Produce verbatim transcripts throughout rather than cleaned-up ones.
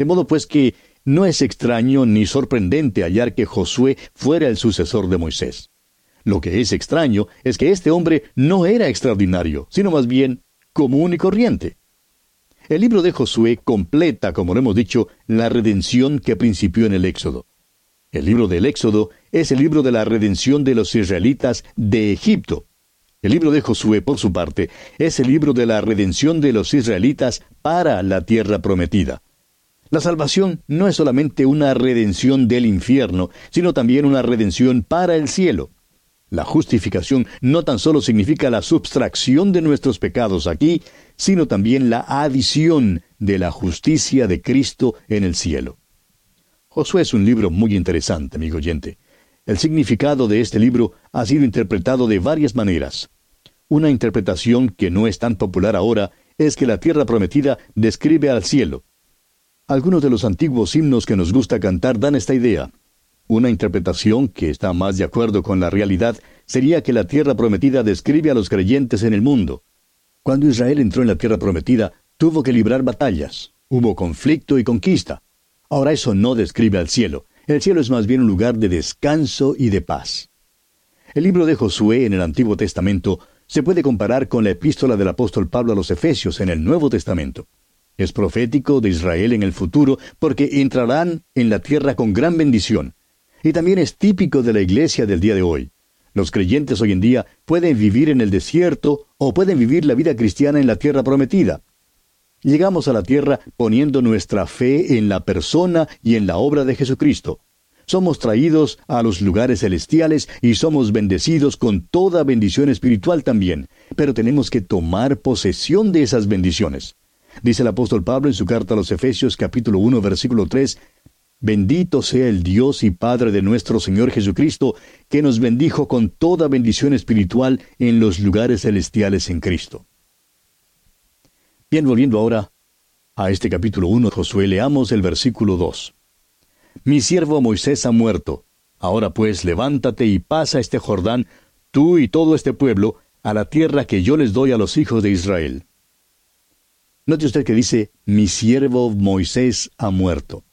De modo pues que no es extraño ni sorprendente hallar que Josué fuera el sucesor de Moisés. Lo que es extraño es que este hombre no era extraordinario, sino más bien común y corriente. El libro de Josué completa, como lo hemos dicho, la redención que principió en el Éxodo. El libro del Éxodo es el libro de la redención de los israelitas de Egipto. El libro de Josué, por su parte, es el libro de la redención de los israelitas para la tierra prometida. La salvación no es solamente una redención del infierno, sino también una redención para el cielo. La justificación no tan solo significa la subtracción de nuestros pecados aquí, sino también la adición de la justicia de Cristo en el cielo. Josué es un libro muy interesante, amigo oyente. El significado de este libro ha sido interpretado de varias maneras. Una interpretación que no es tan popular ahora es que la tierra prometida describe al cielo. Algunos de los antiguos himnos que nos gusta cantar dan esta idea. Una interpretación que está más de acuerdo con la realidad sería que la tierra prometida describe a los creyentes en el mundo. Cuando Israel entró en la tierra prometida, tuvo que librar batallas. Hubo conflicto y conquista. Ahora eso no describe al cielo. El cielo es más bien un lugar de descanso y de paz. El libro de Josué en el Antiguo Testamento se puede comparar con la epístola del apóstol Pablo a los Efesios en el Nuevo Testamento. Es profético de Israel en el futuro porque entrarán en la tierra con gran bendición. Y también es típico de la iglesia del día de hoy. Los creyentes hoy en día pueden vivir en el desierto o pueden vivir la vida cristiana en la tierra prometida. Llegamos a la tierra poniendo nuestra fe en la persona y en la obra de Jesucristo. Somos traídos a los lugares celestiales y somos bendecidos con toda bendición espiritual también, pero tenemos que tomar posesión de esas bendiciones. Dice el apóstol Pablo en su carta a los Efesios capítulo uno versículo tres, «Bendito sea el Dios y Padre de nuestro Señor Jesucristo, que nos bendijo con toda bendición espiritual en los lugares celestiales en Cristo». Bien, volviendo ahora a este capítulo uno de Josué, leamos el versículo dos. «Mi siervo Moisés ha muerto. Ahora pues, levántate y pasa este Jordán, tú y todo este pueblo, a la tierra que yo les doy a los hijos de Israel». Note usted que dice, «Mi siervo Moisés ha muerto».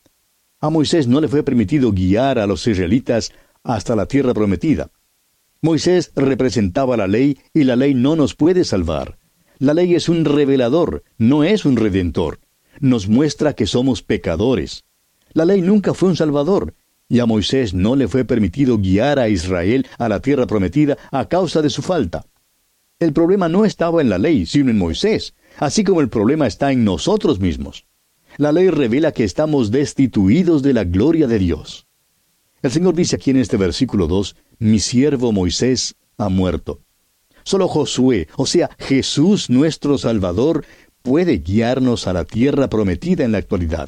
A Moisés no le fue permitido guiar a los israelitas hasta la tierra prometida. Moisés representaba la ley y la ley no nos puede salvar. La ley es un revelador, no es un redentor. Nos muestra que somos pecadores. La ley nunca fue un salvador, y a Moisés no le fue permitido guiar a Israel a la tierra prometida a causa de su falta. El problema no estaba en la ley, sino en Moisés, así como el problema está en nosotros mismos. La ley revela que estamos destituidos de la gloria de Dios. El Señor dice aquí en este versículo dos, «Mi siervo Moisés ha muerto». Solo Josué, o sea, Jesús nuestro Salvador, puede guiarnos a la tierra prometida en la actualidad.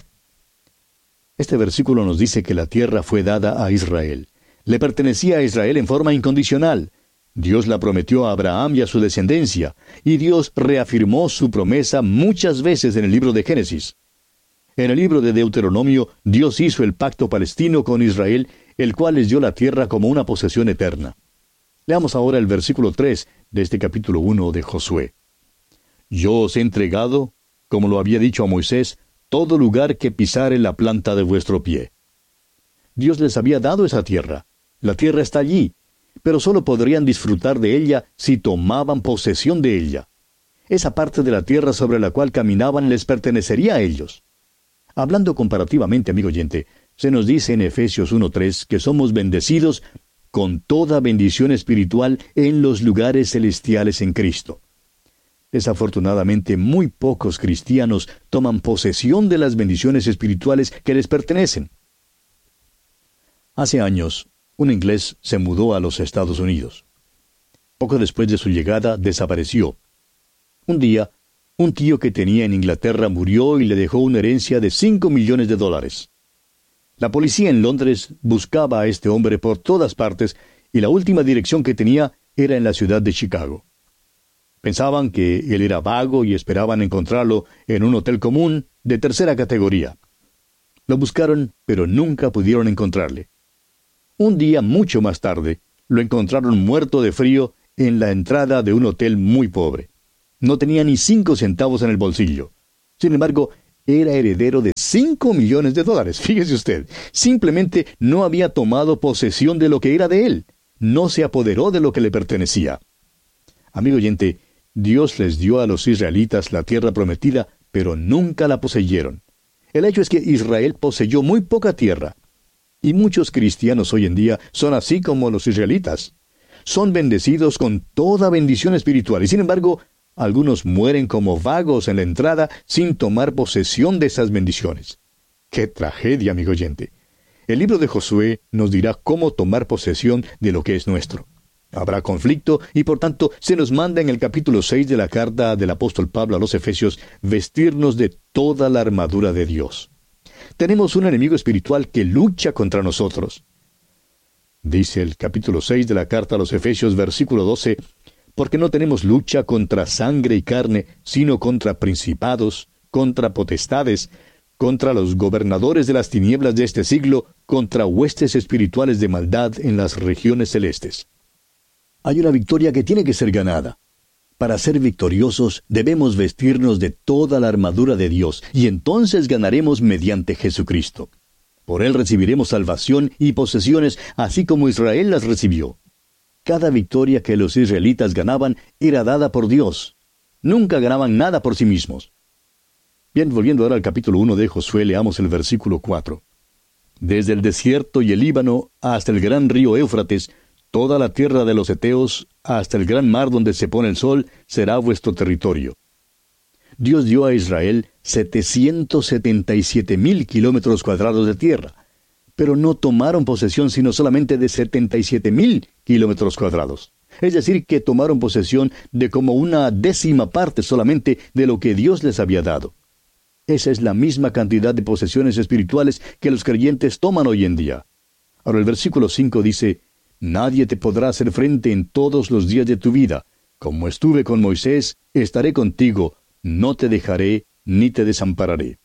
Este versículo nos dice que la tierra fue dada a Israel. Le pertenecía a Israel en forma incondicional. Dios la prometió a Abraham y a su descendencia, y Dios reafirmó su promesa muchas veces en el libro de Génesis. En el libro de Deuteronomio, Dios hizo el pacto palestino con Israel, el cual les dio la tierra como una posesión eterna. Leamos ahora el versículo tres de este capítulo uno de Josué. «Yo os he entregado, como lo había dicho a Moisés, todo lugar que pisare la planta de vuestro pie». Dios les había dado esa tierra. La tierra está allí, pero solo podrían disfrutar de ella si tomaban posesión de ella. Esa parte de la tierra sobre la cual caminaban les pertenecería a ellos. Hablando comparativamente, amigo oyente, se nos dice en Efesios uno tres que somos bendecidos con toda bendición espiritual en los lugares celestiales en Cristo. Desafortunadamente, muy pocos cristianos toman posesión de las bendiciones espirituales que les pertenecen. Hace años, un inglés se mudó a los Estados Unidos. Poco después de su llegada, desapareció. Un día, un tío que tenía en Inglaterra murió y le dejó una herencia de cinco millones de dólares. La policía en Londres buscaba a este hombre por todas partes y la última dirección que tenía era en la ciudad de Chicago. Pensaban que él era vago y esperaban encontrarlo en un hotel común de tercera categoría. Lo buscaron, pero nunca pudieron encontrarle. Un día mucho más tarde, lo encontraron muerto de frío en la entrada de un hotel muy pobre. No tenía ni cinco centavos en el bolsillo. Sin embargo, era heredero de cinco millones de dólares. Fíjese usted, simplemente no había tomado posesión de lo que era de él. No se apoderó de lo que le pertenecía. Amigo oyente, Dios les dio a los israelitas la tierra prometida, pero nunca la poseyeron. El hecho es que Israel poseyó muy poca tierra. Y muchos cristianos hoy en día son así como los israelitas. Son bendecidos con toda bendición espiritual y sin embargo, algunos mueren como vagos en la entrada sin tomar posesión de esas bendiciones. ¡Qué tragedia, amigo oyente! El libro de Josué nos dirá cómo tomar posesión de lo que es nuestro. Habrá conflicto y por tanto se nos manda en el capítulo seis de la carta del apóstol Pablo a los Efesios vestirnos de toda la armadura de Dios. Tenemos un enemigo espiritual que lucha contra nosotros. Dice el capítulo seis de la carta a los Efesios, versículo doce, porque no tenemos lucha contra sangre y carne, sino contra principados, contra potestades, contra los gobernadores de las tinieblas de este siglo, contra huestes espirituales de maldad en las regiones celestes. Hay una victoria que tiene que ser ganada. Para ser victoriosos debemos vestirnos de toda la armadura de Dios, y entonces ganaremos mediante Jesucristo. Por Él recibiremos salvación y posesiones, así como Israel las recibió. Cada victoria que los israelitas ganaban era dada por Dios. Nunca ganaban nada por sí mismos. Bien, volviendo ahora al capítulo uno de Josué, leamos el versículo cuatro. Desde el desierto y el Líbano hasta el gran río Éufrates, toda la tierra de los heteos, hasta el gran mar donde se pone el sol, será vuestro territorio. Dios dio a Israel setecientos setenta y siete mil kilómetros cuadrados de tierra, pero no tomaron posesión sino solamente de setenta y siete mil kilómetros cuadrados. Es decir, que tomaron posesión de como una décima parte solamente de lo que Dios les había dado. Esa es la misma cantidad de posesiones espirituales que los creyentes toman hoy en día. Ahora el versículo cinco dice, Nadie te podrá hacer frente en todos los días de tu vida. Como estuve con Moisés, estaré contigo, no te dejaré ni te desampararé.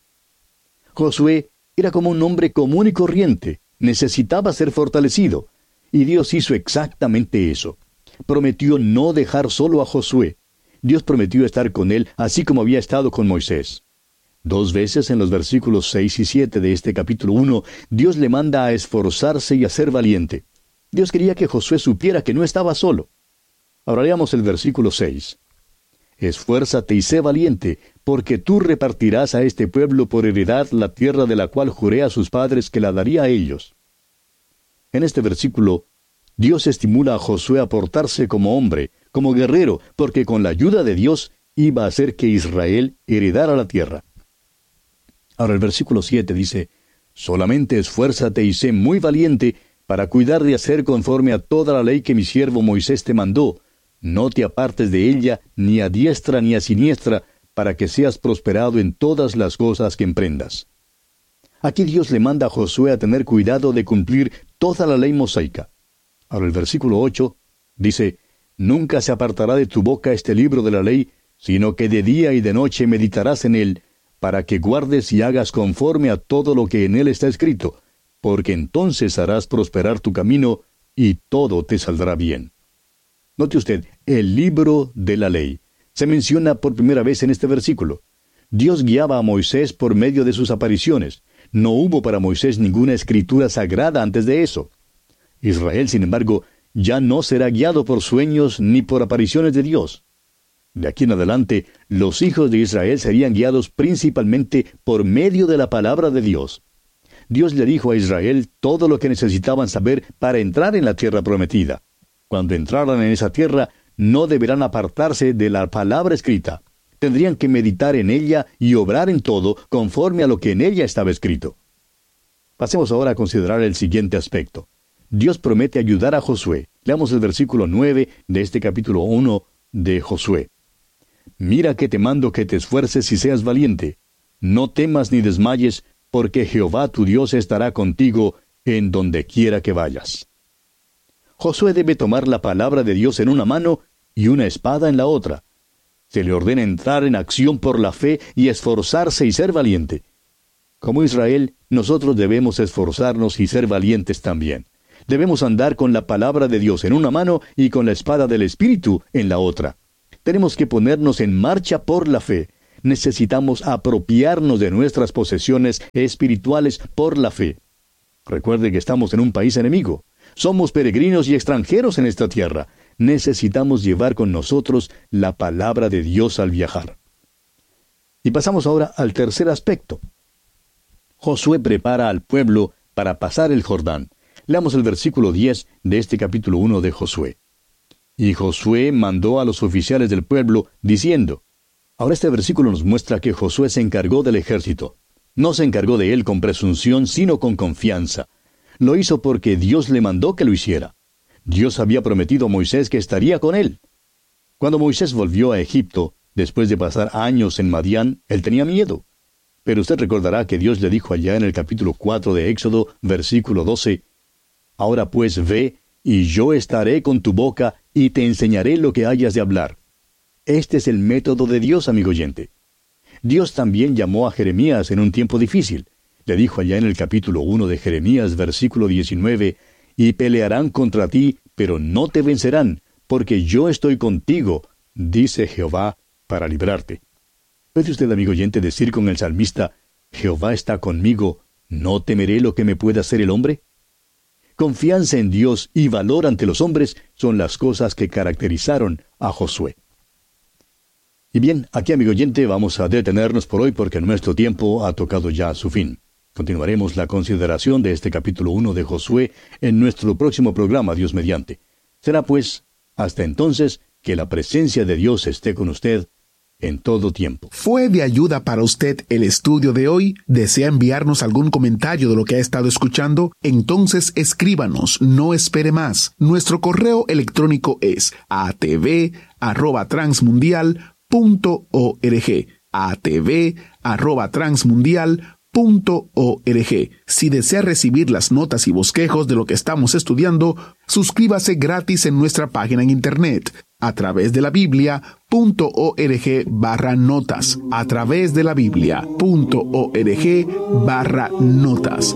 Josué era como un hombre común y corriente, necesitaba ser fortalecido, y Dios hizo exactamente eso. Prometió no dejar solo a Josué. Dios prometió estar con él, así como había estado con Moisés. Dos veces en los versículos seis y siete de este capítulo uno, Dios le manda a esforzarse y a ser valiente. Dios quería que Josué supiera que no estaba solo. Ahora leamos el versículo seis. Esfuérzate y sé valiente, porque tú repartirás a este pueblo por heredad la tierra de la cual juré a sus padres que la daría a ellos. En este versículo, Dios estimula a Josué a portarse como hombre, como guerrero, porque con la ayuda de Dios iba a hacer que Israel heredara la tierra. Ahora el versículo siete dice, Solamente esfuérzate y sé muy valiente, para cuidar de hacer conforme a toda la ley que mi siervo Moisés te mandó. No te apartes de ella, ni a diestra ni a siniestra, para que seas prosperado en todas las cosas que emprendas. Aquí Dios le manda a Josué a tener cuidado de cumplir toda la ley mosaica. Ahora el versículo ocho dice, Nunca se apartará de tu boca este libro de la ley, sino que de día y de noche meditarás en él, para que guardes y hagas conforme a todo lo que en él está escrito, porque entonces harás prosperar tu camino, y todo te saldrá bien. Note usted, el libro de la ley se menciona por primera vez en este versículo. Dios guiaba a Moisés por medio de sus apariciones. No hubo para Moisés ninguna escritura sagrada antes de eso. Israel, sin embargo, ya no será guiado por sueños ni por apariciones de Dios. De aquí en adelante, los hijos de Israel serían guiados principalmente por medio de la palabra de Dios. Dios le dijo a Israel todo lo que necesitaban saber para entrar en la tierra prometida. Cuando entraran en esa tierra, no deberán apartarse de la palabra escrita. Tendrían que meditar en ella y obrar en todo conforme a lo que en ella estaba escrito. Pasemos ahora a considerar el siguiente aspecto. Dios promete ayudar a Josué. Leamos el versículo nueve de este capítulo uno de Josué. Mira que te mando que te esfuerces y seas valiente. No temas ni desmayes, porque Jehová tu Dios estará contigo en donde quiera que vayas. Josué debe tomar la palabra de Dios en una mano y una espada en la otra. Se le ordena entrar en acción por la fe y esforzarse y ser valiente. Como Israel, nosotros debemos esforzarnos y ser valientes también. Debemos andar con la palabra de Dios en una mano y con la espada del Espíritu en la otra. Tenemos que ponernos en marcha por la fe. necesitamos apropiarnos de nuestras posesiones espirituales por la fe. Recuerde que estamos en un país enemigo. Somos peregrinos y extranjeros en esta tierra. Necesitamos llevar con nosotros la palabra de Dios al viajar. Y pasamos ahora al tercer aspecto. Josué prepara al pueblo para pasar el Jordán. Leamos el versículo diez de este capítulo uno de Josué. Y Josué mandó a los oficiales del pueblo, diciendo... Ahora este versículo nos muestra que Josué se encargó del ejército. No se encargó de él con presunción, sino con confianza. Lo hizo porque Dios le mandó que lo hiciera. Dios había prometido a Moisés que estaría con él. Cuando Moisés volvió a Egipto, después de pasar años en Madián, él tenía miedo. Pero usted recordará que Dios le dijo allá en el capítulo cuatro de Éxodo, versículo doce, Ahora pues ve, y yo estaré con tu boca, y te enseñaré lo que hayas de hablar. Este es el método de Dios, amigo oyente. Dios también llamó a Jeremías en un tiempo difícil. Le dijo allá en el capítulo uno de Jeremías, versículo diecinueve, Y pelearán contra ti, pero no te vencerán, porque yo estoy contigo, dice Jehová, para librarte. ¿Puede usted, amigo oyente, decir con el salmista, Jehová está conmigo, ¿no temeré lo que me pueda hacer el hombre? Confianza en Dios y valor ante los hombres son las cosas que caracterizaron a Josué. Y bien, aquí, amigo oyente, vamos a detenernos por hoy porque nuestro tiempo ha tocado ya su fin. Continuaremos la consideración de este capítulo uno de Josué en nuestro próximo programa, Dios mediante. Será pues, hasta entonces, que la presencia de Dios esté con usted en todo tiempo. ¿Fue de ayuda para usted el estudio de hoy? ¿Desea enviarnos algún comentario de lo que ha estado escuchando? Entonces escríbanos, no espere más. Nuestro correo electrónico es a t v arroba transmundial punto org. a t v arroba transmundial punto org. Si desea recibir las notas y bosquejos de lo que estamos estudiando, suscríbase gratis en nuestra página en internet a través de la Biblia punto org barra notas. A través de la Biblia punto org barra notas.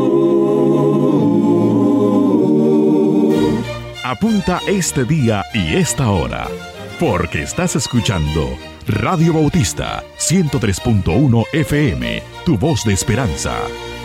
Apunta este día y esta hora, porque estás escuchando Radio Bautista ciento tres punto uno F M, tu voz de esperanza.